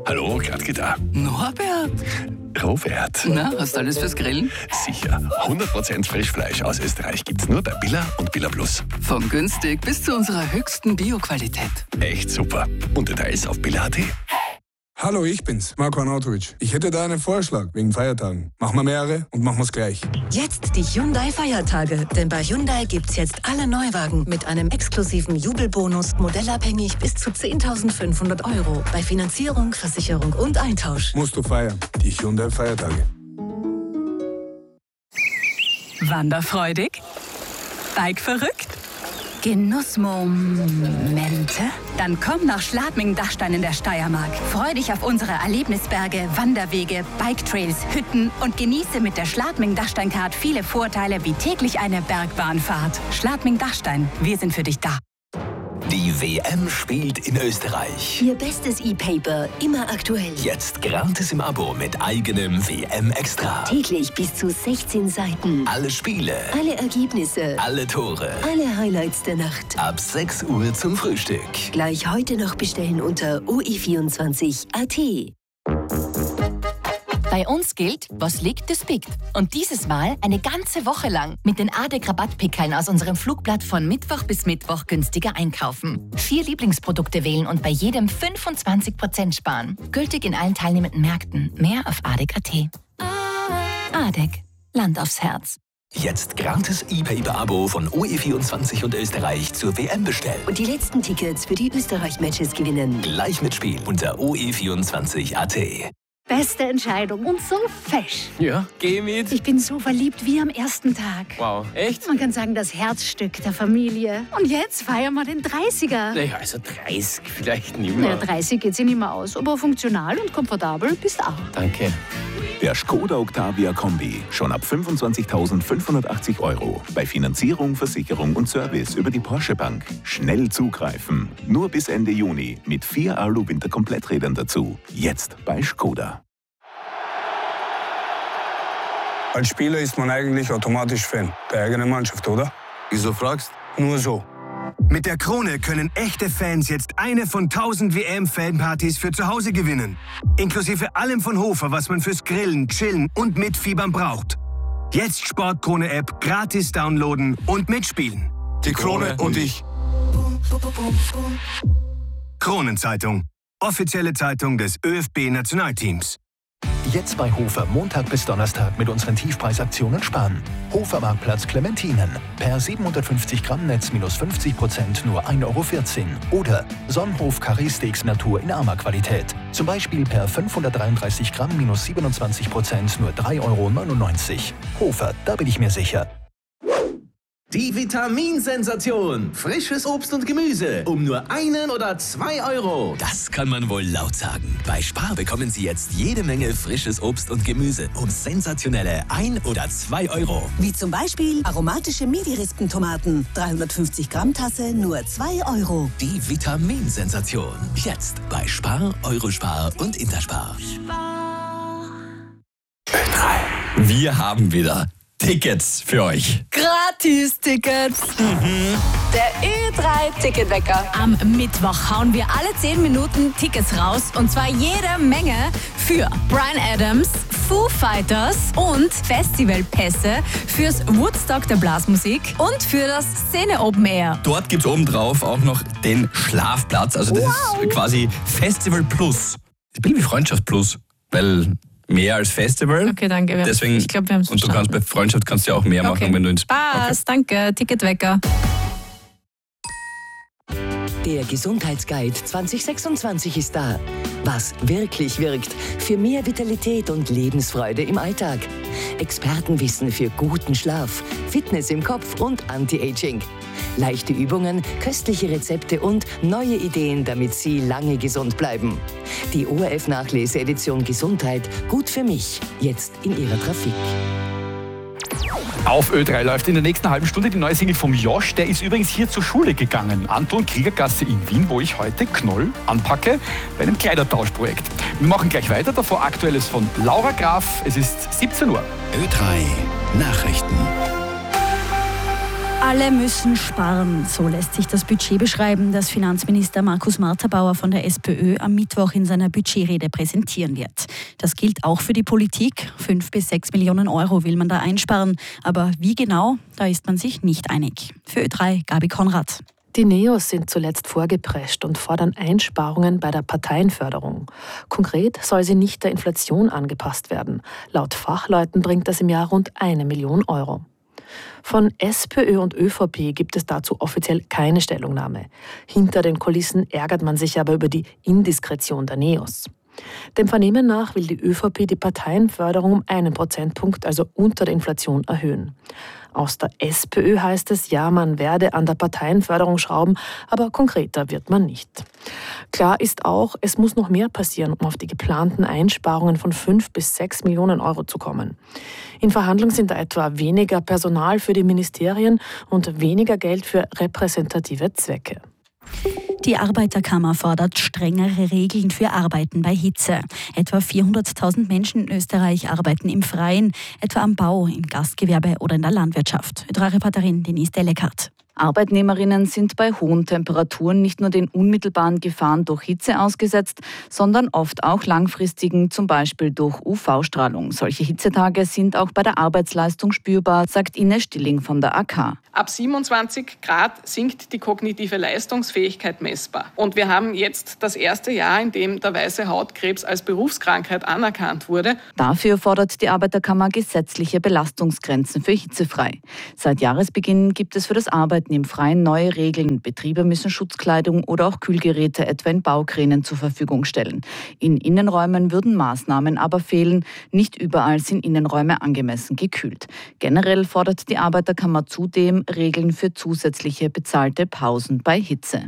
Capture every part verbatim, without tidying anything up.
Hallo, grad da. Norbert? Robert. Na, hast du alles fürs Grillen? Sicher. hundert Prozent Frischfleisch aus Österreich gibt's nur bei Billa und Billa Plus. Von günstig bis zu unserer höchsten Bio-Qualität. Echt super. Und Details auf billa punkt at. Hallo, ich bin's, Marco Arnautovic. Ich hätte da einen Vorschlag wegen Feiertagen. Machen wir mehrere und machen wir's gleich. Jetzt die Hyundai-Feiertage. Denn bei Hyundai gibt's jetzt alle Neuwagen mit einem exklusiven Jubelbonus, modellabhängig bis zu zehntausendfünfhundert Euro. Bei Finanzierung, Versicherung und Eintausch. Musst du feiern. Die Hyundai-Feiertage. Wanderfreudig? Bike verrückt? Genussmomente? Dann komm nach Schladming-Dachstein in der Steiermark. Freu dich auf unsere Erlebnisberge, Wanderwege, Biketrails, Hütten und genieße mit der Schladming-Dachstein-Card viele Vorteile wie täglich eine Bergbahnfahrt. Schladming-Dachstein, wir sind für dich da. Die W M spielt in Österreich. Ihr bestes E-Paper, immer aktuell. Jetzt gratis im Abo mit eigenem W M-Extra. Täglich bis zu sechzehn Seiten. Alle Spiele, Alle Ergebnisse. alle Tore. Alle Highlights der Nacht. Ab sechs Uhr zum Frühstück. Gleich heute noch bestellen unter o e vierundzwanzig punkt a t. Bei uns gilt, was liegt, das biegt. Und dieses Mal eine ganze Woche lang mit den A D E C-Rabattpickeln aus unserem Flugblatt von Mittwoch bis Mittwoch günstiger einkaufen. Vier Lieblingsprodukte wählen und bei jedem fünfundzwanzig Prozent sparen. Gültig in allen teilnehmenden Märkten. Mehr auf A D E C punkt a t. A D E C. Land aufs Herz. Jetzt gratis E-Paper-Abo von O E vierundzwanzig und Österreich zur W M bestellen. Und die letzten Tickets für die Österreich-Matches gewinnen. Gleich mitspielen unter o e vierundzwanzig punkt a t. Beste Entscheidung und so fesch. Ja, geh mit. Ich bin so verliebt wie am ersten Tag. Wow, echt? Man kann sagen, das Herzstück der Familie. Und jetzt feiern wir den dreißiger. Naja, also dreißig vielleicht nicht Naja, mehr. dreißig geht sich nicht mehr aus, aber funktional und komfortabel bist auch. Danke. Der Skoda Octavia Kombi. Schon ab fünfundzwanzigtausendfünfhundertachtzig Euro. Bei Finanzierung, Versicherung und Service über die Porsche Bank. Schnell zugreifen. Nur bis Ende Juni. Mit vier Alu-Winter-Kompletträdern dazu. Jetzt bei Skoda. Als Spieler ist man eigentlich automatisch Fan der eigenen Mannschaft, oder? Wieso fragst? Nur so. Mit der Krone können echte Fans jetzt eine von tausend W M-Fanpartys für zu Hause gewinnen. Inklusive allem von Hofer, was man fürs Grillen, Chillen und Mitfiebern braucht. Jetzt Sportkrone-App gratis downloaden und mitspielen. Die Krone und ich. Kronenzeitung. Offizielle Zeitung des ÖFB Nationalteams. Jetzt bei Hofer Montag bis Donnerstag mit unseren Tiefpreisaktionen sparen. Hofer Marktplatz Clementinen. Per siebenhundertfünfzig Gramm Netz minus fünfzig Prozent nur ein Euro vierzehn. Oder Sonnenhof Carré Steaks Natur in armer Qualität. Zum Beispiel per fünfhundertdreiunddreißig Gramm minus siebenundzwanzig Prozent nur drei Euro neunundneunzig. Hofer, da bin ich mir sicher. Die Vitaminsensation. Frisches Obst und Gemüse. Um nur einen oder zwei Euro. Das kann man wohl laut sagen. Bei Spar bekommen Sie jetzt jede Menge frisches Obst und Gemüse um sensationelle ein oder zwei Euro. Wie zum Beispiel aromatische Midi-Rispentomaten. dreihundertfünfzig Gramm Tasse, nur zwei Euro. Die Vitaminsensation. Jetzt bei Spar, Eurospar und Interspar. Wir haben wieder Tickets für euch. Gratis-Tickets. Mhm. Der Ö drei Ticketwecker. Am Mittwoch hauen wir alle zehn Minuten Tickets raus. Und zwar jede Menge für Bryan Adams, Foo Fighters und Festivalpässe fürs Woodstock der Blasmusik und für das Szene Open Air. Dort gibt es obendrauf auch noch den Schlafplatz. Also das wow. ist quasi Festival Plus. Ich bin wie Freundschaft Plus, weil mehr als Festival. Okay, danke. Deswegen, ich glaube, wir haben es Und du kannst bei Freundschaft kannst du ja auch mehr okay. machen, wenn du ins... Spaß, okay. Danke. Ticketwecker. Der Gesundheitsguide zwanzig sechsundzwanzig ist da. Was wirklich wirkt für mehr Vitalität und Lebensfreude im Alltag. Expertenwissen für guten Schlaf, Fitness im Kopf und Anti-Aging. Leichte Übungen, köstliche Rezepte und neue Ideen, damit Sie lange gesund bleiben. Die O R F-Nachlese-Edition Gesundheit, gut für mich, jetzt in Ihrer Trafik. Auf Ö drei läuft in der nächsten halben Stunde die neue Single vom Josh. Der ist übrigens hier zur Schule gegangen. Anton Kriegergasse in Wien, wo ich heute Knoll anpacke bei einem Kleidertauschprojekt. Wir machen gleich weiter. Davor Aktuelles von Laura Graf. Es ist siebzehn Uhr. Ö drei Nachrichten. Alle müssen sparen. So lässt sich das Budget beschreiben, das Finanzminister Markus Marterbauer von der SPÖ am Mittwoch in seiner Budgetrede präsentieren wird. Das gilt auch für die Politik. Fünf bis sechs Millionen Euro will man da einsparen. Aber wie genau, da ist man sich nicht einig. Für Ö drei, Gabi Konrad. Die Neos sind zuletzt vorgeprescht und fordern Einsparungen bei der Parteienförderung. Konkret soll sie nicht der Inflation angepasst werden. Laut Fachleuten bringt das im Jahr rund eine Million Euro. Von SPÖ und ÖVP gibt es dazu offiziell keine Stellungnahme. Hinter den Kulissen ärgert man sich aber über die Indiskretion der Neos. Dem Vernehmen nach will die ÖVP die Parteienförderung um einen Prozentpunkt, also unter der Inflation, erhöhen. Aus der SPÖ heißt es, ja, man werde an der Parteienförderung schrauben, aber konkreter wird man nicht. Klar ist auch, es muss noch mehr passieren, um auf die geplanten Einsparungen von fünf bis sechs Millionen Euro zu kommen. In Verhandlungen sind da etwa weniger Personal für die Ministerien und weniger Geld für repräsentative Zwecke. Die Arbeiterkammer fordert strengere Regeln für Arbeiten bei Hitze. Etwa vierhunderttausend Menschen in Österreich arbeiten im Freien, etwa am Bau, im Gastgewerbe oder in der Landwirtschaft. Ö drei Reporterin Denise Delekat. Arbeitnehmerinnen sind bei hohen Temperaturen nicht nur den unmittelbaren Gefahren durch Hitze ausgesetzt, sondern oft auch langfristigen, zum Beispiel durch U V-Strahlung. Solche Hitzetage sind auch bei der Arbeitsleistung spürbar, sagt Ines Stilling von der A K. Ab siebenundzwanzig Grad sinkt die kognitive Leistungsfähigkeit messbar. Und wir haben jetzt das erste Jahr, in dem der weiße Hautkrebs als Berufskrankheit anerkannt wurde. Dafür fordert die Arbeiterkammer gesetzliche Belastungsgrenzen für hitzefrei. Seit Jahresbeginn gibt es für das Arbeiten im Freien neue Regeln. Betriebe müssen Schutzkleidung oder auch Kühlgeräte etwa in Baukränen zur Verfügung stellen. In Innenräumen würden Maßnahmen aber fehlen. Nicht überall sind Innenräume angemessen gekühlt. Generell fordert die Arbeiterkammer zudem Regeln für zusätzliche bezahlte Pausen bei Hitze.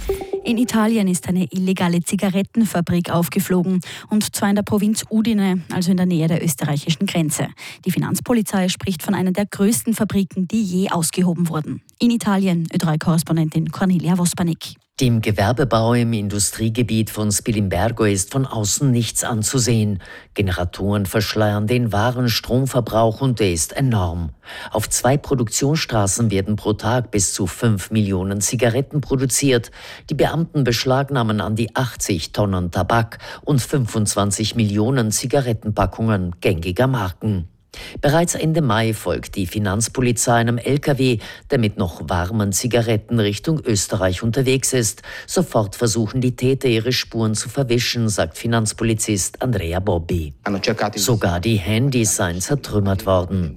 In Italien ist eine illegale Zigarettenfabrik aufgeflogen, und zwar in der Provinz Udine, also in der Nähe der österreichischen Grenze. Die Finanzpolizei spricht von einer der größten Fabriken, die je ausgehoben wurden. In Italien, Ö drei Korrespondentin Cornelia Vospanik. Dem Gewerbebau im Industriegebiet von Spilimbergo ist von außen nichts anzusehen. Generatoren verschleiern den wahren Stromverbrauch und der ist enorm. Auf zwei Produktionsstraßen werden pro Tag bis zu fünf Millionen Zigaretten produziert. Die Beamten beschlagnahmen an die achtzig Tonnen Tabak und fünfundzwanzig Millionen Zigarettenpackungen gängiger Marken. Bereits Ende Mai folgt die Finanzpolizei einem L K W, der mit noch warmen Zigaretten Richtung Österreich unterwegs ist. Sofort versuchen die Täter, ihre Spuren zu verwischen, sagt Finanzpolizist Andrea Bobbi. Sogar die Handys seien zertrümmert worden.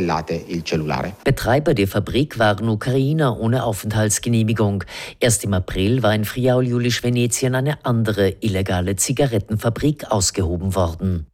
Betreiber der Fabrik waren Ukrainer ohne Aufenthaltsgenehmigung. Erst im April war in Friaul-Julisch-Venetien eine andere illegale Zigarettenfabrik ausgehoben worden.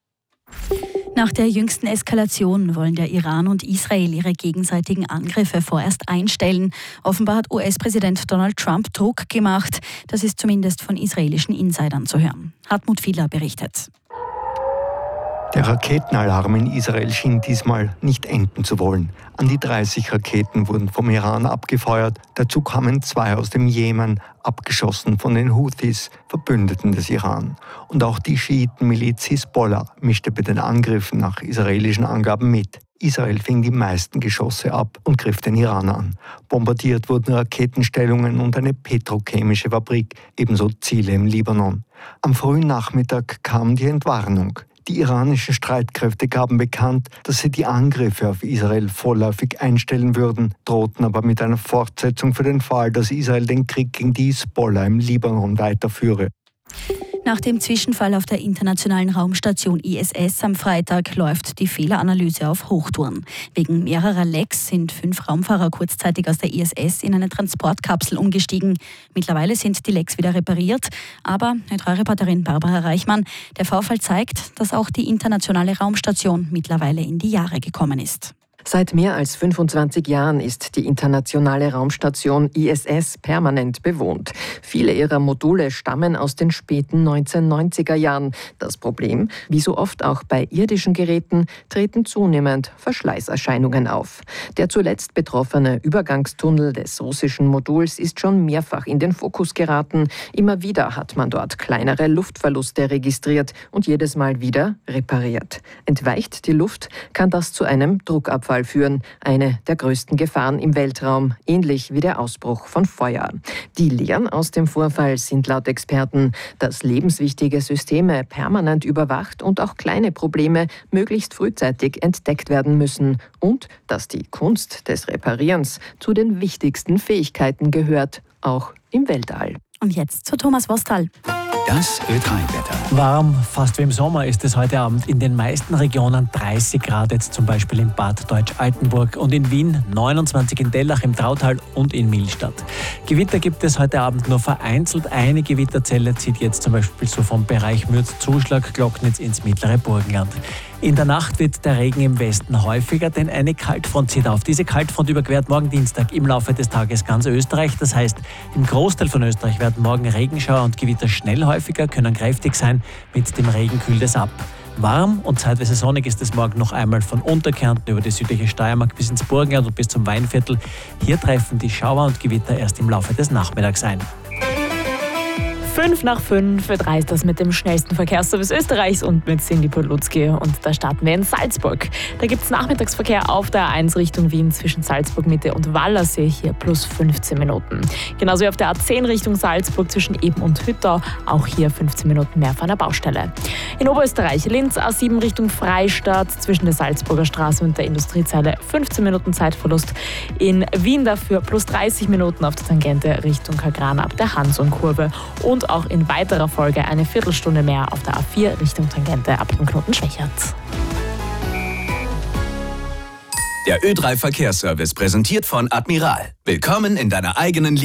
Nach der jüngsten Eskalation wollen der Iran und Israel ihre gegenseitigen Angriffe vorerst einstellen. Offenbar hat U S-Präsident Donald Trump Druck gemacht. Das ist zumindest von israelischen Insidern zu hören. Hartmut Fieler berichtet. Der Raketenalarm in Israel schien diesmal nicht enden zu wollen. An die dreißig Raketen wurden vom Iran abgefeuert. Dazu kamen zwei aus dem Jemen, abgeschossen von den Houthis, Verbündeten des Iran. Und auch die Schiitenmiliz Hisbollah mischte bei den Angriffen nach israelischen Angaben mit. Israel fing die meisten Geschosse ab und griff den Iran an. Bombardiert wurden Raketenstellungen und eine petrochemische Fabrik, ebenso Ziele im Libanon. Am frühen Nachmittag kam die Entwarnung. Die iranischen Streitkräfte gaben bekannt, dass sie die Angriffe auf Israel vorläufig einstellen würden, drohten aber mit einer Fortsetzung für den Fall, dass Israel den Krieg gegen die Hisbollah im Libanon weiterführe. Nach dem Zwischenfall auf der internationalen Raumstation I S S am Freitag läuft die Fehleranalyse auf Hochtouren. Wegen mehrerer Lecks sind fünf Raumfahrer kurzzeitig aus der I S S in eine Transportkapsel umgestiegen. Mittlerweile sind die Lecks wieder repariert, aber Ö drei Reporterin Barbara Reichmann, der Vorfall zeigt, dass auch die internationale Raumstation mittlerweile in die Jahre gekommen ist. Seit mehr als fünfundzwanzig Jahren ist die internationale Raumstation I S S permanent bewohnt. Viele ihrer Module stammen aus den späten neunzehnhundertneunziger Jahren. Das Problem, wie so oft auch bei irdischen Geräten, treten zunehmend Verschleißerscheinungen auf. Der zuletzt betroffene Übergangstunnel des russischen Moduls ist schon mehrfach in den Fokus geraten. Immer wieder hat man dort kleinere Luftverluste registriert und jedes Mal wieder repariert. Entweicht die Luft, kann das zu einem Druckabfall Unfall führen, eine der größten Gefahren im Weltraum, ähnlich wie der Ausbruch von Feuer. Die Lehren aus dem Vorfall sind laut Experten, dass lebenswichtige Systeme permanent überwacht und auch kleine Probleme möglichst frühzeitig entdeckt werden müssen und dass die Kunst des Reparierens zu den wichtigsten Fähigkeiten gehört, auch im Weltall. Und jetzt zu Thomas Wostal. Das Ö drei Wetter. Warm, fast wie im Sommer ist es heute Abend in den meisten Regionen dreißig Grad, jetzt zum Beispiel in Bad Deutsch-Altenburg und in Wien, neunundzwanzig in Dellach, im Trautal und in Millstatt. Gewitter gibt es heute Abend nur vereinzelt. Eine Gewitterzelle zieht jetzt zum Beispiel so vom Bereich Mürz-Zuschlag, Glocknitz ins mittlere Burgenland. In der Nacht wird der Regen im Westen häufiger, denn eine Kaltfront zieht auf. Diese Kaltfront überquert morgen Dienstag im Laufe des Tages ganz Österreich. Das heißt, im Großteil von Österreich werden morgen Regenschauer und Gewitter schnell häufiger, können kräftig sein. Mit dem Regen kühlt es ab. Warm und zeitweise sonnig ist es morgen noch einmal von Unterkärnten über die südliche Steiermark bis ins Burgenland und bis zum Weinviertel. Hier treffen die Schauer und Gewitter erst im Laufe des Nachmittags ein. Fünf nach fünf dreist das mit dem schnellsten Verkehrsservice Österreichs und mit Cindy Podlutzki. Und da starten wir in Salzburg. Da gibt es Nachmittagsverkehr auf der A eins Richtung Wien zwischen Salzburg-Mitte und Wallersee, hier plus fünfzehn Minuten. Genauso wie auf der A zehn Richtung Salzburg zwischen Eben und Hüttau, auch hier fünfzehn Minuten mehr von der Baustelle. In Oberösterreich, Linz A sieben Richtung Freistadt zwischen der Salzburger Straße und der Industriezeile, fünfzehn Minuten Zeitverlust. In Wien dafür plus dreißig Minuten auf der Tangente Richtung Kagran ab der Hanson-Kurve. Und auch in weiterer Folge eine Viertelstunde mehr auf der A vier Richtung Tangente ab dem Knoten Schwächert. Der Ö drei Verkehrsservice präsentiert von Admiral. Willkommen in deiner eigenen Liebe.